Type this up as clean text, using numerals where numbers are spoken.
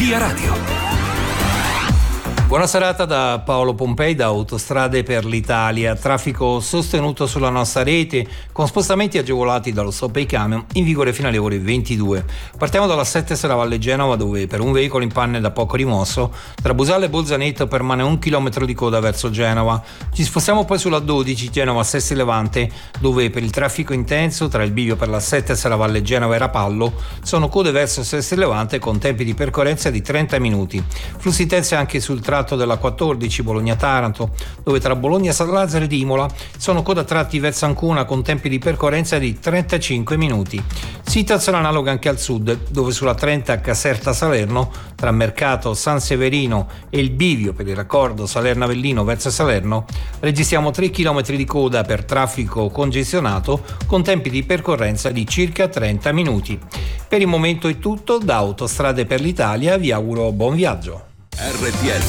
Via Radio. Buona serata da Paolo Pompei da Autostrade per l'Italia. Traffico sostenuto sulla nostra rete con spostamenti agevolati dallo stop ai camion in vigore fino alle ore 22. Partiamo dalla 7 Sera Valle Genova, dove per un veicolo in panne da poco rimosso tra Busale e Bolzaneto permane 1 chilometro di coda verso Genova. Ci spostiamo poi sulla 12 Genova Sesti Levante, dove per il traffico intenso tra il bivio per la 7 Sera Valle Genova e Rapallo sono code verso Sesti Levante con tempi di percorrenza di 30 minuti. Flussi intensi anche sul tratto della 14 Bologna-Taranto, dove tra Bologna San Lazzaro ed Imola sono coda tratti verso Ancona con tempi di percorrenza di 35 minuti. Situazione analoga anche al sud, dove sulla 30 Caserta-Salerno tra Mercato San Severino e il bivio per il raccordo Salerno-Avellino verso Salerno registriamo 3 km di coda per traffico congestionato con tempi di percorrenza di circa 30 minuti. Per il momento è tutto, da Autostrade per l'Italia vi auguro buon viaggio. RTL